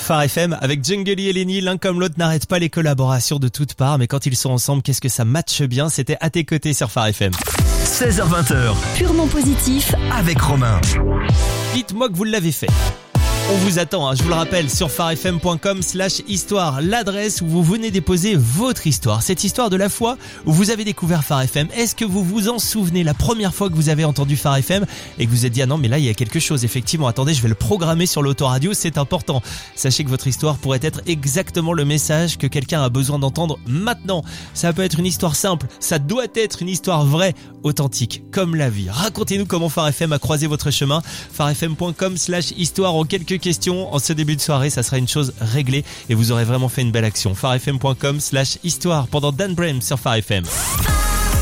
Phare FM avec Jungly et Lenny, l'un comme l'autre n'arrête pas les collaborations de toutes parts, mais quand ils sont ensemble, qu'est-ce que ça matche bien. C'était À tes côtés sur Phare FM. 16h20. Purement positif Avec Romain. Dites-moi que vous l'avez fait. On vous attend, je vous le rappelle, sur pharefm.com/histoire, l'adresse où vous venez déposer votre histoire. Cette histoire de la fois où vous avez découvert Phare FM. Est-ce que vous vous en souvenez la première fois que vous avez entendu Phare FM et que vous êtes dit, ah non, mais là, il y a quelque chose. Effectivement, attendez, je vais le programmer sur l'autoradio, c'est important. Sachez que votre histoire pourrait être exactement le message que quelqu'un a besoin d'entendre maintenant. Ça peut être une histoire simple, ça doit être une histoire vraie, authentique, comme la vie. Racontez-nous comment Phare FM a croisé votre chemin. pharefm.com/histoire en quelques questions. En ce début de soirée, ça sera une chose réglée et vous aurez vraiment fait une belle action. pharefm.com/histoire pendant Dan Brem sur Phare FM.